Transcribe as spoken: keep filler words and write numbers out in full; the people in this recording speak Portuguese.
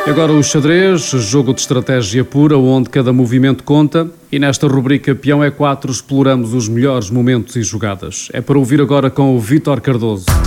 E agora o xadrez, jogo de estratégia pura, onde cada movimento conta. E nesta rubrica Peão é quatro exploramos os melhores momentos e jogadas. É para ouvir agora com o Vítor Cardoso.